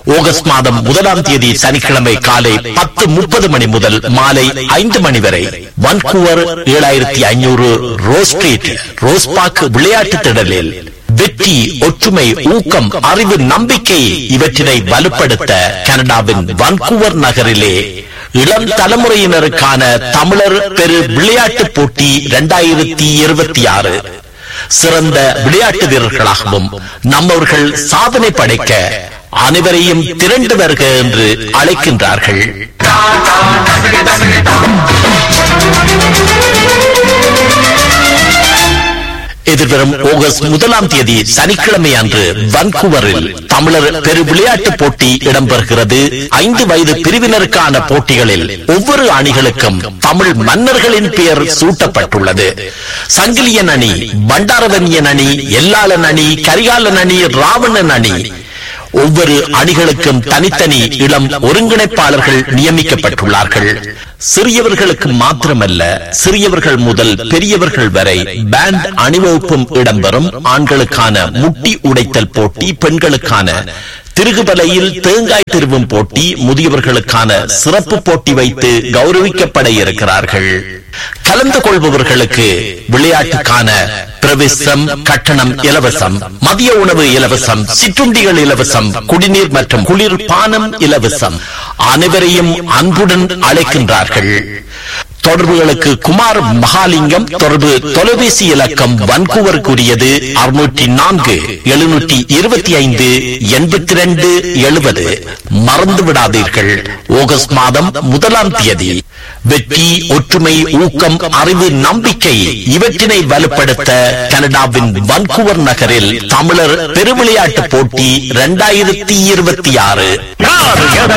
August மாதம் 1ஆம் தேதி சனிக்கிழமை காலை 10:30 மணி முதல் மாலை 5 மணி வரை Vancouver 7500 rose street rose park விளையாட்டு திடலில் வெற்றி, ஒற்றுமை, ஊக்கம், அறிவு, நம்பிக்கை இவற்றினை வலுப்படுத்த கனடாவின் வான்கூவர் நகரிலே இளம் தலைமுறையினருக்கான தமிழர் பெரு விளையாட்டு போட்டி 2026 சிறந்த விளையாட்டு வீரர்களாகவும் நம்மவர்கள் சாதனை படைக்க அனைவரையும் திரண்டு வருக என்று அழைக்கின்றார்கள். எதிர்வரும் ஆகஸ்ட் 1ஆம் தேதி சனிக்கிழமை அன்று வான்கூவரில் தமிழர் பெரு விளையாட்டு போட்டி இடம்பெறுகிறது. 5 வயது பிரிவினருக்கான போட்டிகளில் ஒவ்வொரு அணிகளுக்கும் தமிழ் மன்னர்களின் பெயர் சூட்டப்பட்டுள்ளது. சங்கிலியன் அணி, பண்டாரவன்யன் அணி, எல்லாளன் அணி, கரிகாலன் அணி, ராவணன் அணி. ஒவ்வொரு அணிகளுக்கும் தனித்தனி இளம் ஒருங்கிணைப்பாளர்கள் நியமிக்கப்பட்டுள்ளார்கள். சிறியவர்களுக்கு மாத்திரமல்ல, சிறியவர்கள் முதல் பெரியவர்கள் வரை பேண்ட் அணிவகுப்பும் இடம்பெறும். ஆண்களுக்கான முட்டி உடைத்தல் போட்டி, பெண்களுக்கான திருகுபலையில் தேங்காய் திருவும் போட்டி, முதியவர்களுக்கான சிறப்பு போட்டி வைத்து கௌரவிக்கப்பட இருக்கிறார்கள். கலந்து கொள்பவர்களுக்கு விளையாட்டுக்கான பிரவேசம் கட்டணம் இலவசம், மதிய உணவு இலவசம், சிற்றுண்டிகள் இலவசம், குடிநீர் மற்றும் குளிர்பானம் இலவசம். அனைவரையும் அன்புடன் அழைக்கின்றார்கள். தொடர்புகளுக்கு குமார் மகாலிங்கம். தொடர்பு தொலைபேசி இலக்கம் வான்கூவருக்குரியது 604 725 82 70. மறந்து விடாதீர்கள். ஆகஸ்ட் மாதம் 1ஆம் தேதி வெற்றி, ஒற்றுமை, ஊக்கம், அறிவு, நம்பிக்கை இவற்றினை வலுப்படுத்த கனடாவின் வான்கூவர் நகரில் தமிழர் பெருவிளையாட்டு போட்டி 2026